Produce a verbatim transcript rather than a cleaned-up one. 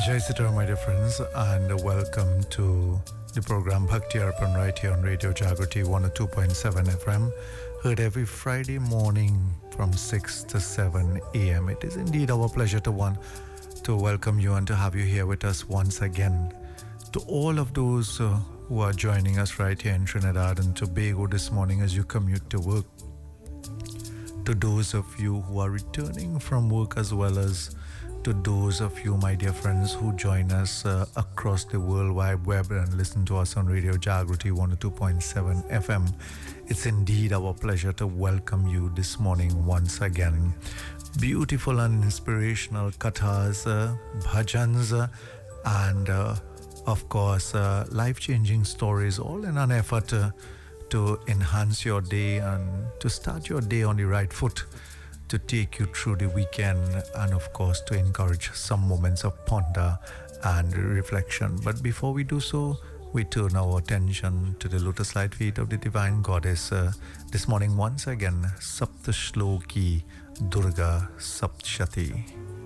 Jai Sitaram, my dear friends, and welcome to the program Bhakti Arpan right here on Radio Jagrati one oh two point seven F M, heard every Friday morning from six to seven a m. It is indeed our pleasure to want to welcome you and to have you here with us once again. To all of those uh, who are joining us right here in Trinidad and Tobago this morning as you commute to work, to those of you who are returning from work, as well as to those of you, my dear friends, who join us uh, across the World Wide Web and listen to us on Radio Jagrati one oh two point seven F M. It's indeed our pleasure to welcome you this morning once again. Beautiful and inspirational kathas, uh, bhajans, uh, and uh, of course, uh, life-changing stories, all in an effort uh, to enhance your day and to start your day on the right foot, to take you through the weekend, and of course to encourage some moments of ponder and reflection. But before we do so, we turn our attention to the lotus-like feet of the Divine Goddess. Uh, this morning once again, Saptashloki Durga Saptshati.